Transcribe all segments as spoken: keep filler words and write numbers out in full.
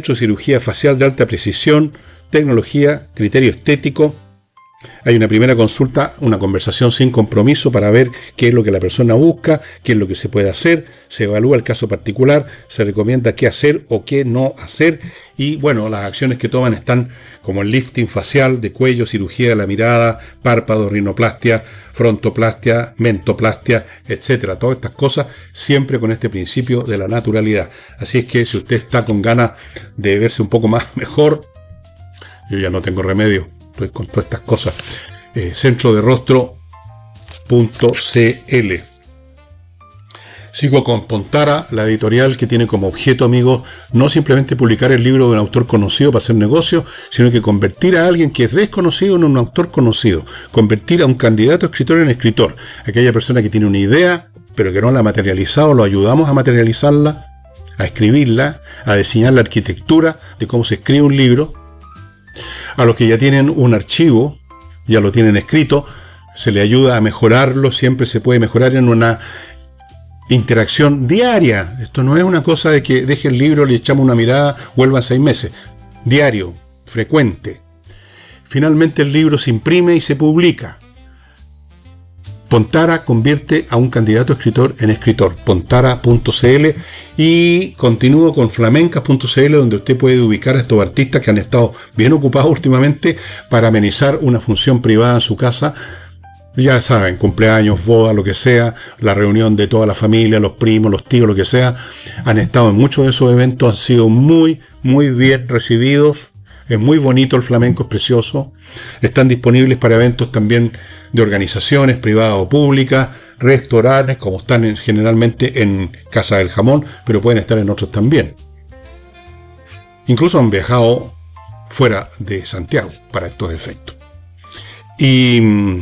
rostro, cirugía facial de alta precisión, tecnología, criterio estético. Hay una primera consulta, una conversación sin compromiso para ver qué es lo que la persona busca, qué es lo que se puede hacer, se evalúa el caso particular, se recomienda qué hacer o qué no hacer y bueno, las acciones que toman están como el lifting facial, de cuello, cirugía de la mirada, párpado, rinoplastia, frontoplastia, mentoplastia, etcétera. Todas estas cosas siempre con este principio de la naturalidad. Así es que si usted está con ganas de verse un poco más mejor, yo ya no tengo remedio. Estoy con todas estas cosas. Eh, centro de rostro punto c l. Sigo con Pontara, la editorial que tiene como objeto, amigos, no simplemente publicar el libro de un autor conocido para hacer negocio, sino que convertir a alguien que es desconocido en un autor conocido, convertir a un candidato a escritor en escritor, aquella persona que tiene una idea, pero que no la ha materializado, lo ayudamos a materializarla, a escribirla, a diseñar la arquitectura de cómo se escribe un libro. A los que ya tienen un archivo, ya lo tienen escrito, se le ayuda a mejorarlo, siempre se puede mejorar en una interacción diaria. Esto no es una cosa de que deje el libro, le echamos una mirada, vuelvan seis meses. Diario, frecuente. Finalmente el libro se imprime y se publica. Pontara convierte a un candidato a escritor en escritor. Pontara punto c l. Y continúo con flamencas punto c l, donde usted puede ubicar a estos artistas que han estado bien ocupados últimamente para amenizar una función privada en su casa. Ya saben, cumpleaños, boda, lo que sea, la reunión de toda la familia, los primos, los tíos, lo que sea. Han estado en muchos de esos eventos, han sido muy, muy bien recibidos. Es muy bonito el flamenco, es precioso. Están disponibles para eventos también de organizaciones privadas o públicas, restaurantes, como están en, generalmente en Casa del Jamón, pero pueden estar en otros también. Incluso han viajado fuera de Santiago para estos efectos. Y mmm,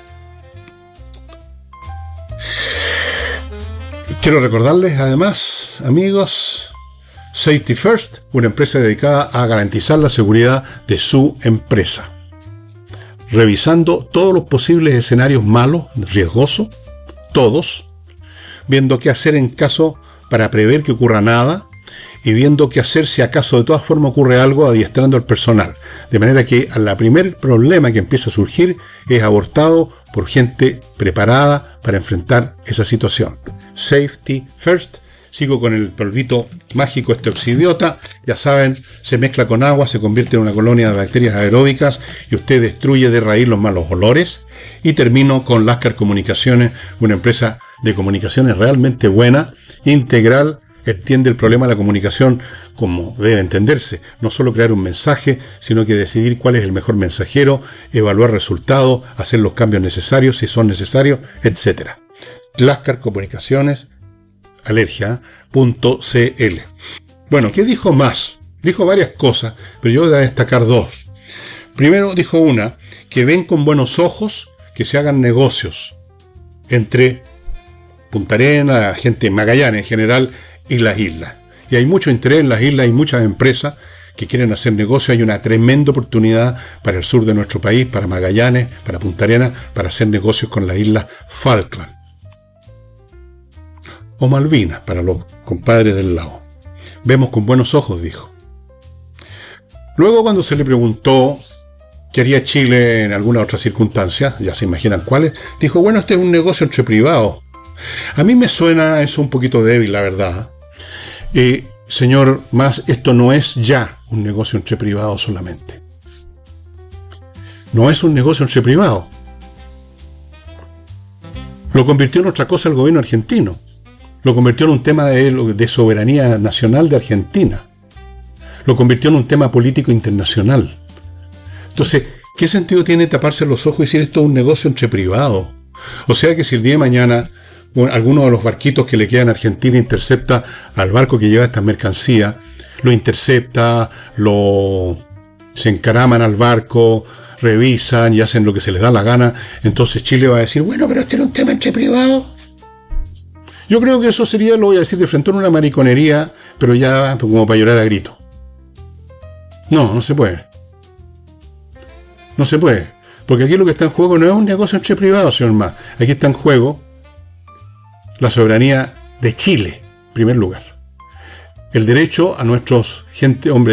quiero recordarles además, amigos, Safety First, una empresa dedicada a garantizar la seguridad de su empresa, revisando todos los posibles escenarios malos, riesgosos, todos, viendo qué hacer en caso para prever que ocurra nada y viendo qué hacer si acaso de todas formas ocurre algo, adiestrando al personal, de manera que al primer problema que empieza a surgir es abortado por gente preparada para enfrentar esa situación. Safety First. Sigo con el polvito mágico, este oxibiota. Ya saben, se mezcla con agua, se convierte en una colonia de bacterias aeróbicas y usted destruye de raíz los malos olores. Y termino con Lascar Comunicaciones, una empresa de comunicaciones realmente buena, integral, entiende el problema de la comunicación como debe entenderse. No solo crear un mensaje, sino que decidir cuál es el mejor mensajero, evaluar resultados, hacer los cambios necesarios si son necesarios, etcétera. Lascar Comunicaciones, alergia punto c l. Bueno, ¿qué dijo más? Dijo varias cosas, pero yo voy a destacar dos. Primero dijo una, que ven con buenos ojos que se hagan negocios entre Punta Arenas, gente en Magallanes en general y las islas. Y hay mucho interés en las islas, hay muchas empresas que quieren hacer negocio, hay una tremenda oportunidad para el sur de nuestro país, para Magallanes, para Punta Arenas, para hacer negocios con las islas Falkland. O Malvinas, para los compadres del lado. Vemos con buenos ojos, dijo. Luego, cuando se le preguntó qué haría Chile en alguna otra circunstancia, ya se imaginan cuáles, dijo, bueno, este es un negocio entre privados. A mí me suena eso un poquito débil, la verdad. Eh, señor Mas, esto no es ya un negocio entre privados solamente. No es un negocio entre privados. Lo convirtió en otra cosa el gobierno argentino. Lo convirtió en un tema de, de soberanía nacional de Argentina. Lo convirtió en un tema político internacional. Entonces, ¿qué sentido tiene taparse los ojos y decir esto es un negocio entre privados? O sea que si el día de mañana bueno, alguno de los barquitos que le quedan a Argentina intercepta al barco que lleva esta mercancía, lo intercepta, lo se encaraman al barco, revisan y hacen lo que se les da la gana, entonces Chile va a decir, bueno, pero este era un tema entre privados. Yo creo que eso sería, lo voy a decir de frente, una mariconería, pero ya como para llorar a grito. No, no se puede. No se puede. Porque aquí lo que está en juego no es un negocio entre privados, señor Mas. Aquí está en juego la soberanía de Chile, en primer lugar. El derecho a nuestros gente, hombres